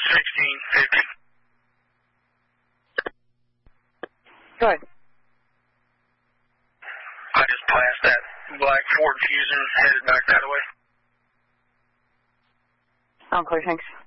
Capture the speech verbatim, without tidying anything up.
sixteen fifty. Go ahead. I just passed that black Ford Fusion, headed back that way. I'm clear, thanks.